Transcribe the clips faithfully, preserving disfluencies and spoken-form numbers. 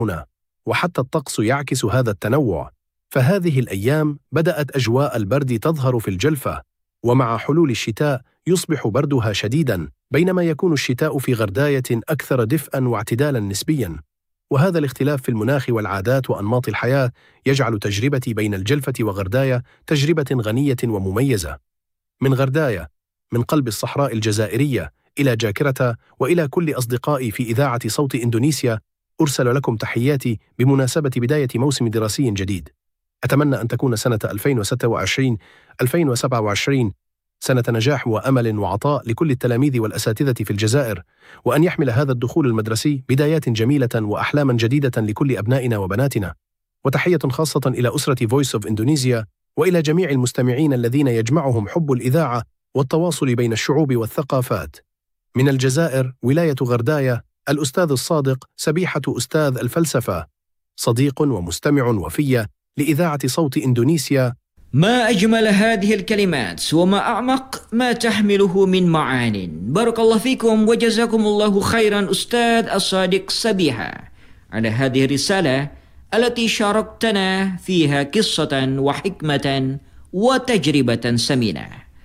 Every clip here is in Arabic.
هنا، وحتى الطقس يعكس هذا التنوع. فهذه الأيام بدأت أجواء البرد تظهر في الجلفة، ومع حلول الشتاء يصبح بردها شديداً، بينما يكون الشتاء في غرداية أكثر دفئاً واعتدالاً نسبياً. وهذا الاختلاف في المناخ والعادات وأنماط الحياة يجعل تجربتي بين الجلفة وغرداية تجربة غنية ومميزة. من غرداية، من قلب الصحراء الجزائرية، إلى جاكرة وإلى كل أصدقائي في إذاعة صوت إندونيسيا، أرسل لكم تحياتي بمناسبة بداية موسم دراسي جديد. أتمنى أن تكون سنة ألفين وستة وعشرين ألفين وسبعة وعشرين سنة نجاح وأمل وعطاء لكل التلاميذ والأساتذة في الجزائر، وأن يحمل هذا الدخول المدرسي بدايات جميلة وأحلاما جديدة لكل أبنائنا وبناتنا. وتحية خاصة إلى أسرة Voice of Indonesia، وإلى جميع المستمعين الذين يجمعهم حب الإذاعة والتواصل بين الشعوب والثقافات. من الجزائر، ولاية غرداية، الأستاذ الصادق سبيحة أستاذ الفلسفة، صديق ومستمع وفي لإذاعة صوت إندونيسيا. ما أجمل هذه الكلمات وما أعمق ما تحمله من معان. بارك الله فيكم وجزاكم الله خيرا أستاذ الصادق سبيحة على هذه الرسالة التي شاركتنا فيها قصة وحكمة وتجربة ثمينة.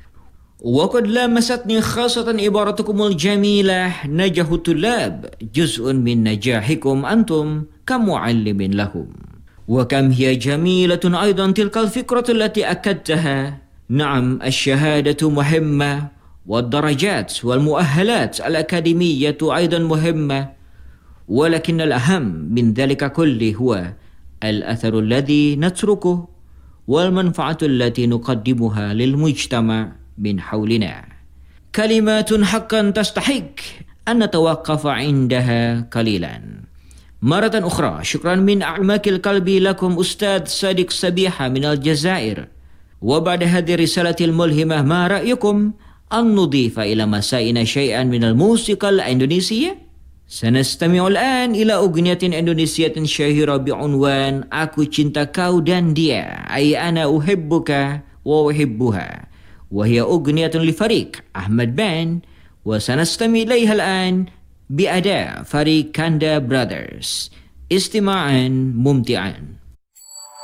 وقد لامستني خاصة عبارتكم الجميلة: نجاح الطلاب جزء من نجاحكم أنتم كمعلم لهم. وكم هي جميلة أيضا تلك الفكرة التي أكدتها. نعم، الشهادة مهمة، والدرجات والمؤهلات الأكاديمية أيضا مهمة، ولكن الأهم من ذلك كله هو الأثر الذي نتركه والمنفعة التي نقدمها للمجتمع من حولنا. كلمات حقا تستحق أن نتوقف عندها قليلا. مرة أخرى شكرا من أعماق القلب لكم أستاذ صادق سبيحة من الجزائر. وبعد هذه الرسالة الملهمة، ما رأيكم أن نضيف إلى مسائنا شيئا من الموسيقى الإندونيسية؟ سنستمع الآن إلى أغنية إندونيسية شهيرة بعنوان Aku Cinta Kau dan Dia، أي أنا أحبك وأحبها، وهي أغنية لفريق أحمد بان، وسنستمع إليها الآن بأداء فريق كاندا براذرز. استماعا ممتعا.